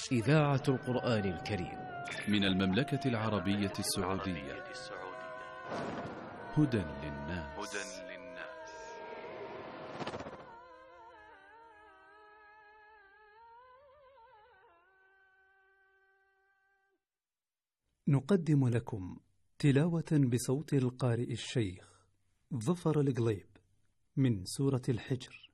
إذاعة القرآن الكريم من المملكة العربية السعودية. هدى للناس. نقدم لكم تلاوة بصوت القارئ الشيخ ظفر القليب من سورة الحجر،